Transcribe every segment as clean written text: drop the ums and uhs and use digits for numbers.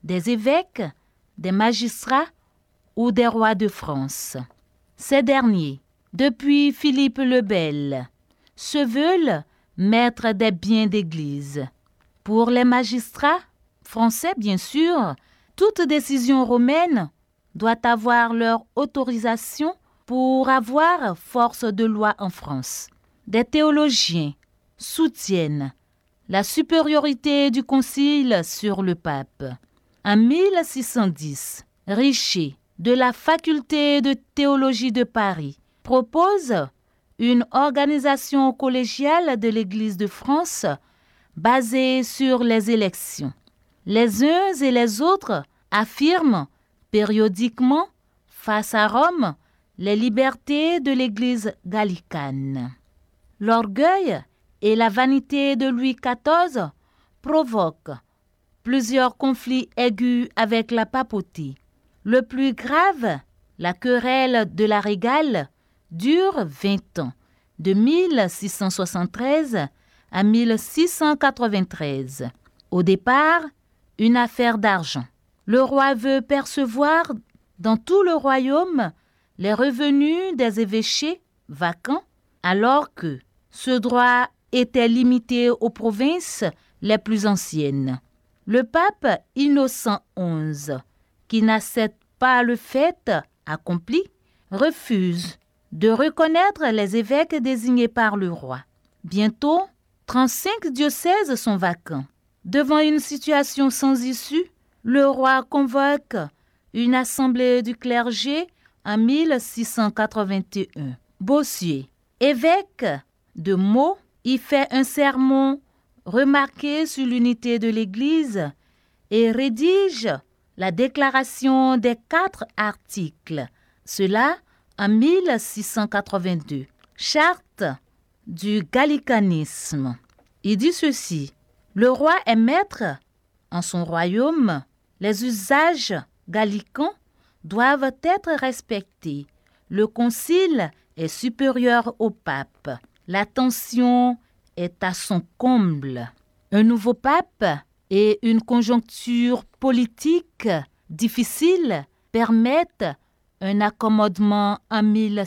des évêques, des magistrats ou des rois de France. Ces derniers, depuis Philippe le Bel, se veulent maîtres des biens d'Église. Pour les magistrats français, bien sûr, toute décision romaine doit avoir leur autorisation pour avoir force de loi en France. Des théologiens soutiennent la supériorité du concile sur le pape. En 1610, Richer, de la faculté de théologie de Paris, propose une organisation collégiale de l'Église de France basée sur les élections. Les uns et les autres affirment périodiquement, face à Rome, les libertés de l'Église gallicane. L'orgueil et la vanité de Louis XIV provoquent plusieurs conflits aigus avec la papauté. Le plus grave, la querelle de la Régale, dure 20 ans, de 1673 à 1693. Au départ, une affaire d'argent. Le roi veut percevoir dans tout le royaume les revenus des évêchés vacants, alors que ce droit était limité aux provinces les plus anciennes. Le pape Innocent XI, qui n'accepte pas le fait accompli, refuse de reconnaître les évêques désignés par le roi. Bientôt, 35 diocèses sont vacants. Devant une situation sans issue, le roi convoque une assemblée du clergé en 1681. Bossuet, évêque de Meaux, y fait un sermon remarqué sur l'unité de l'Église et rédige la déclaration des 4 articles. Cela en 1682. Charte du gallicanisme. Il dit ceci: le roi est maître en son royaume. Les usages gallicans doivent être respectés. Le concile est supérieur au pape. La tension est à son comble. Un nouveau pape et une conjoncture politique difficile permettent un accommodement en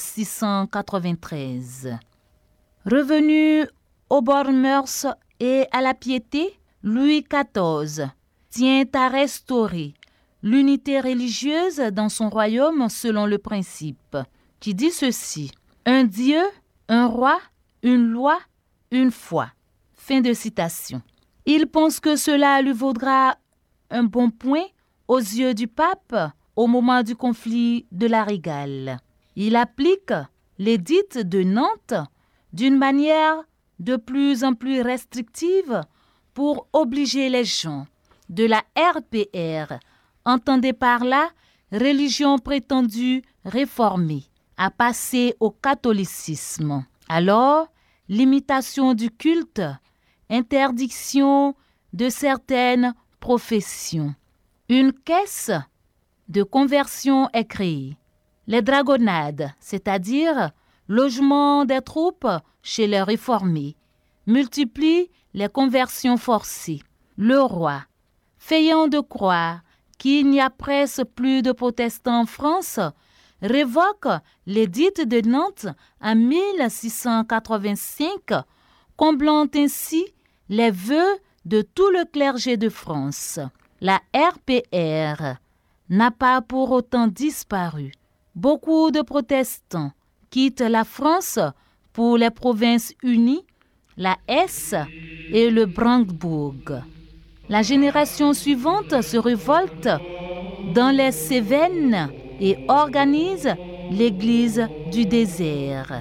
1693. Revenu aux bonnes mœurs et à la piété, Louis XIV tient à restaurer l'unité religieuse dans son royaume selon le principe qui dit ceci: un Dieu, un roi, une loi, une foi. Fin de citation. Il pense que cela lui vaudra un bon point aux yeux du pape au moment du conflit de la Régale. Il applique l'édit de Nantes d'une manière de plus en plus restrictive pour obliger les gens de la RPR, entendez par là religion prétendue réformée, à passer au catholicisme. Alors, limitation du culte, interdiction de certaines professions. Une caisse de conversion est créée. Les dragonnades, c'est-à-dire logement des troupes chez les réformés, multiplient les conversions forcées. Le roi, feignant de croire qu'il n'y a presque plus de protestants en France, révoque l'édit de Nantes en 1685, comblant ainsi les vœux de tout le clergé de France. La RPR n'a pas pour autant disparu. Beaucoup de protestants quittent la France pour les provinces unies, la Hesse et le Brandebourg. La génération suivante se révolte dans les Cévennes et organise l'Église du désert.